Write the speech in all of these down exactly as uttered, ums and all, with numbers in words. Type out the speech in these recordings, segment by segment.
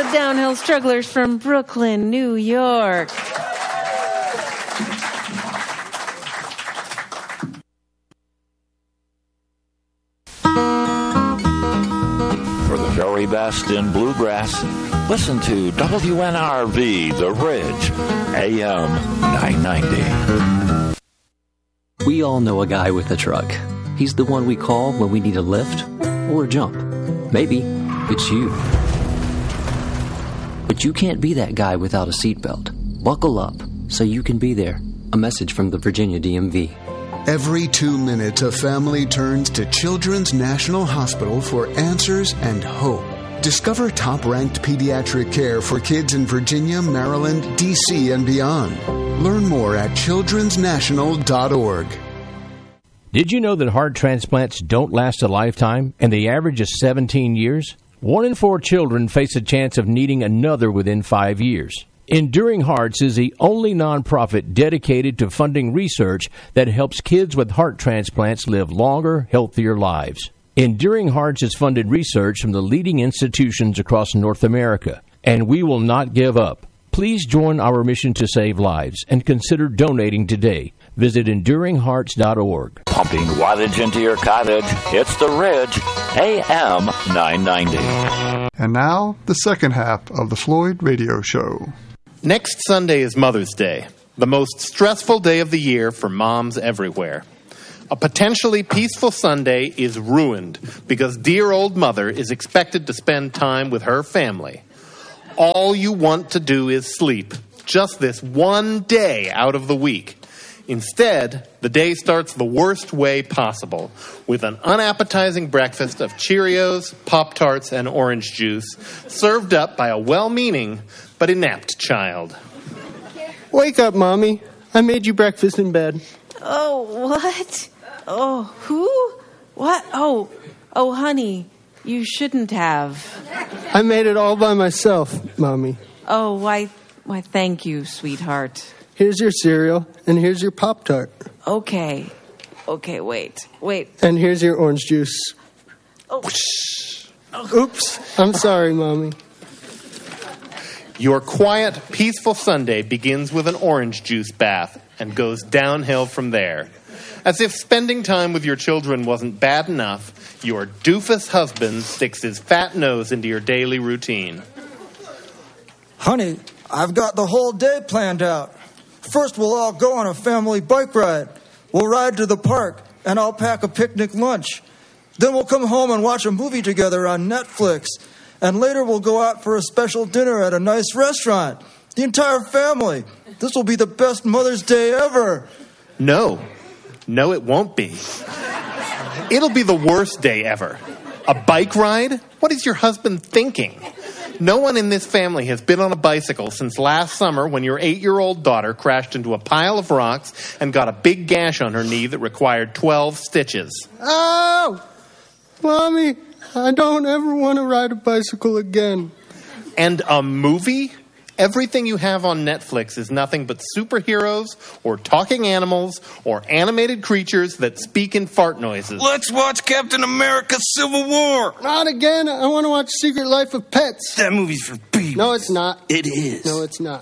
downhill strugglers from Brooklyn, New York. For the very best in bluegrass, listen to W N R V The Ridge, A M nine ninety. We all know a guy with a truck. He's the one we call when we need a lift or a jump. Maybe it's you. But you can't be that guy without a seatbelt. Buckle up so you can be there. A message from the Virginia D M V. Every two minutes, a family turns to Children's National Hospital for answers and hope. Discover top-ranked pediatric care for kids in Virginia, Maryland, D C, and beyond. Learn more at children's national dot org. Did you know that heart transplants don't last a lifetime, and the average is seventeen years? One in four children face a chance of needing another within five years. Enduring Hearts is the only nonprofit dedicated to funding research that helps kids with heart transplants live longer, healthier lives. Enduring Hearts has funded research from the leading institutions across North America, and we will not give up. Please join our mission to save lives and consider donating today. Visit enduring hearts dot org. Pumping wattage into your cottage, it's The Ridge, A M nine ninety. And now, the second half of the Floyd Radio Show. Next Sunday is Mother's Day, the most stressful day of the year for moms everywhere. A potentially peaceful Sunday is ruined because dear old mother is expected to spend time with her family. All you want to do is sleep, just this one day out of the week. Instead, the day starts the worst way possible, with an unappetizing breakfast of Cheerios, Pop-Tarts, and orange juice, served up by a well-meaning but inept child. Wake up, Mommy. I made you breakfast in bed. Oh, what? Oh, who? What? Oh, oh, honey, you shouldn't have. I made it all by myself, Mommy. Oh, why, why, thank you, sweetheart. Here's your cereal, and here's your Pop-Tart. Okay. Okay, wait, wait. And here's your orange juice. Oh. Oops. I'm sorry, Mommy. Your quiet, peaceful Sunday begins with an orange juice bath and goes downhill from there. As if spending time with your children wasn't bad enough, your doofus husband sticks his fat nose into your daily routine. Honey, I've got the whole day planned out. First, we'll all go on a family bike ride. We'll ride to the park, and I'll pack a picnic lunch. Then we'll come home and watch a movie together on Netflix. And later we'll go out for a special dinner at a nice restaurant. The entire family. This will be the best Mother's Day ever. No. No, it won't be. It'll be the worst day ever. A bike ride? What is your husband thinking? No one in this family has been on a bicycle since last summer when your eight-year-old daughter crashed into a pile of rocks and got a big gash on her knee that required twelve stitches. Oh! Mommy, I don't ever want to ride a bicycle again. And a movie? Everything you have on Netflix is nothing but superheroes or talking animals or animated creatures that speak in fart noises. Let's watch Captain America Civil War. Not again. I want to watch Secret Life of Pets. That movie's for babies. No, it's not. It is. No, it's not.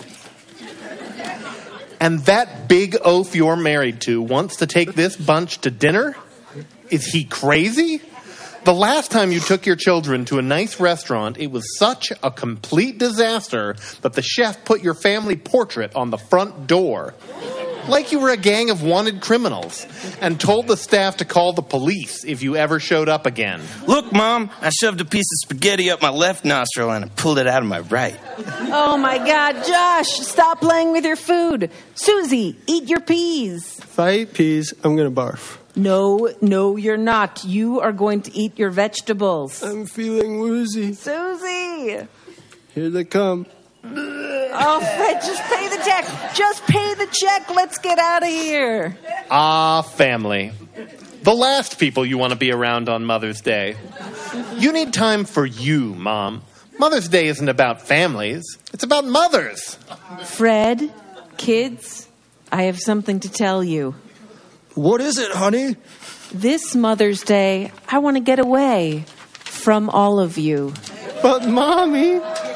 And that big oaf you're married to wants to take this bunch to dinner? Is he crazy? The last time you took your children to a nice restaurant, it was such a complete disaster that the chef put your family portrait on the front door. Like you were a gang of wanted criminals, and told the staff to call the police if you ever showed up again. Look, Mom, I shoved a piece of spaghetti up my left nostril and I pulled it out of my right. Oh, my God, Josh, stop playing with your food. Susie, eat your peas. If I eat peas, I'm going to barf. No, no, you're not. You are going to eat your vegetables. I'm feeling woozy. Susie! Here they come. Oh, Fred, just pay the check. Just pay the check. Let's get out of here. Ah, family. The last people you want to be around on Mother's Day. You need time for you, Mom. Mother's Day isn't about families. It's about mothers. Fred, kids, I have something to tell you. What is it, honey? This Mother's Day, I want to get away from all of you. But, Mommy...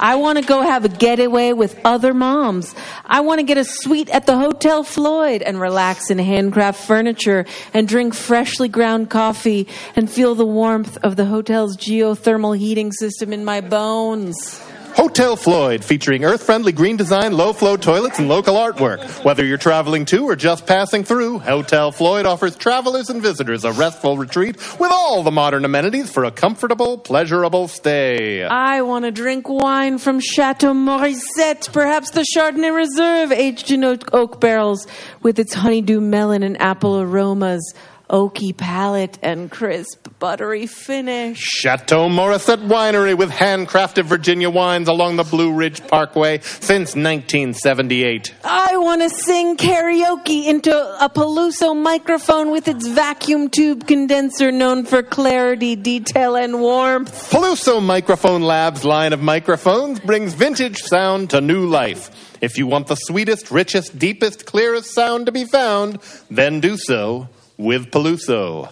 I want to go have a getaway with other moms. I want to get a suite at the Hotel Floyd and relax in handcraft furniture and drink freshly ground coffee and feel the warmth of the hotel's geothermal heating system in my bones. Hotel Floyd, featuring earth-friendly green design, low-flow toilets, and local artwork. Whether you're traveling to or just passing through, Hotel Floyd offers travelers and visitors a restful retreat with all the modern amenities for a comfortable, pleasurable stay. I want to drink wine from Chateau Morissette, perhaps the Chardonnay Reserve, aged in oak, oak barrels, with its honeydew melon and apple aromas, oaky palate, and crisp, buttery finish. Chateau Morissette Winery with handcrafted Virginia wines along the Blue Ridge Parkway since nineteen seventy-eight. I want to sing karaoke into a Peluso microphone with its vacuum tube condenser known for clarity, detail, and warmth. Peluso Microphone Labs line of microphones brings vintage sound to new life. If you want the sweetest, richest, deepest, clearest sound to be found, then do so with Peluso.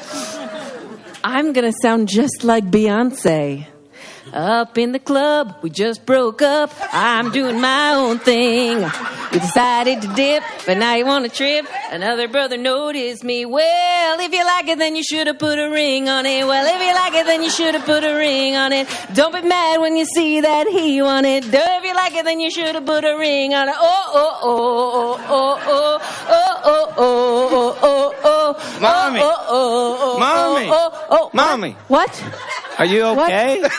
I'm going to sound just like Beyonce. Up in the club, we just broke up. I'm doing my own thing. We decided to dip, but now you want to trip. Another brother noticed me. Well, if you like it, then you should have put a ring on it. Well, if you like it, then you should have put a ring on it. Don't be mad when you see that he wanted. If you like it, then you should have put a ring on it. Oh, oh, oh, oh, oh, oh, oh, oh, oh, oh, Mommy. oh, oh, oh, Mommy. oh, oh, Mommy. What? Are you okay? What?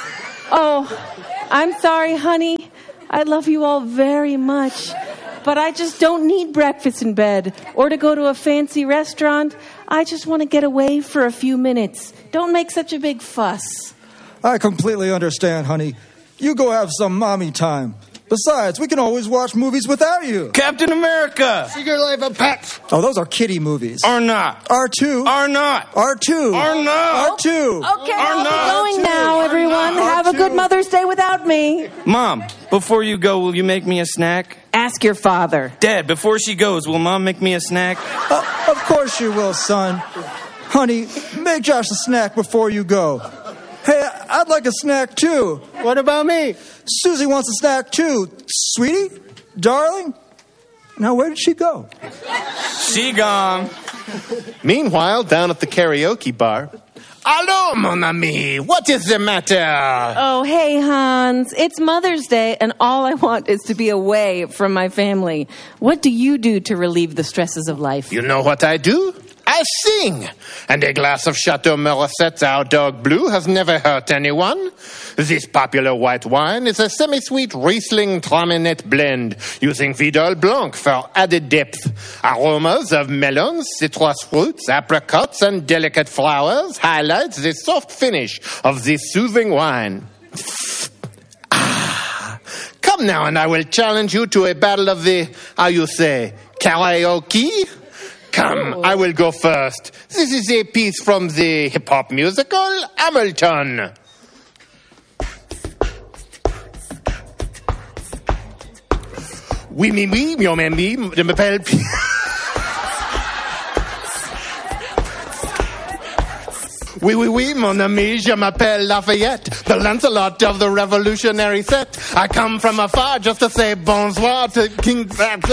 Oh, I'm sorry, honey. I love you all very much. But I just don't need breakfast in bed or to go to a fancy restaurant. I just want to get away for a few minutes. Don't make such a big fuss. I completely understand, honey. You go have some mommy time. Besides, we can always watch movies without you. Captain America! Secret Life of Pets. Oh, those are kiddie movies. Are not. R two. Are not. R two. Are not. R two. Okay, Are I'll not. be going now, Are everyone. not. Have a good Mother's Day without me. Mom, before you go, will you make me a snack? Ask your father. Dad, before she goes, will Mom make me a snack? Uh, of course you will, son. Honey, make Josh a snack before you go. Hey, I'd like a snack too. What about me? Susie wants a snack too. Sweetie? Darling? Now, where did she go? She gone. Meanwhile, down at the karaoke bar, Allô, mon ami, what is the matter? Oh, hey, Hans. It's Mother's Day, and all I want is to be away from my family. What do you do to relieve the stresses of life? You know what I do? I sing. And a glass of Chateau Morissette's Our Dog Blue has never hurt anyone. This popular white wine is a semi-sweet Riesling Traminet blend using Vidal Blanc for added depth. Aromas of melons, citrus fruits, apricots, and delicate flowers highlights the soft finish of this soothing wine. Ah. Come now, and I will challenge you to a battle of the, how you say, karaoke? Come, I will go first. This is a piece from the hip-hop musical Hamilton. Oui, mi, mi, mi, mi, mi, je m'appelle... Oui, oui, oui, mon ami, je m'appelle Lafayette, the Lancelot of the revolutionary set. I come from afar just to say bonsoir to King...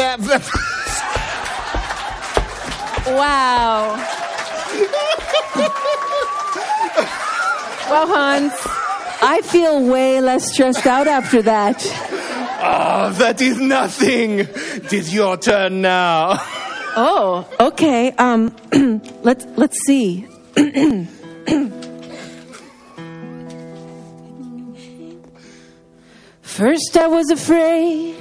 Wow. Well, Hans, I feel way less stressed out after that. Oh, that is nothing. It is your turn now. Oh, okay. Um, let's let's see. First I was afraid,